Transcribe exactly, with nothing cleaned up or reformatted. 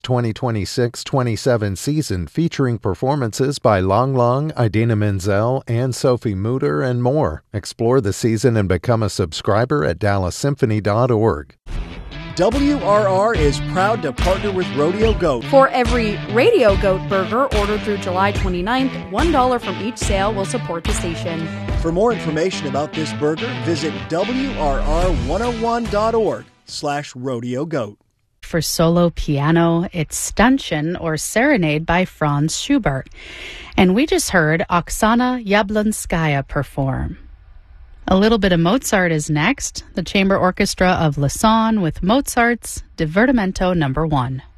twenty twenty-six twenty-seven season featuring performances by Lang Lang, Idina Menzel, and Sophie Mutter, and more. Explore the season and become a subscriber at dallas symphony dot org. W R R is proud to partner with Rodeo Goat. For every Radio Goat burger ordered through July twenty-ninth, one dollar from each sale will support the station. For more information about this burger, visit W R R one oh one dot org slash rodeo goat. For solo piano, it's Stanchen or Serenade by Franz Schubert. And we just heard Oksana Yablonskaya perform. A little bit of Mozart is next. The Chamber Orchestra of Lausanne with Mozart's Divertimento Number One.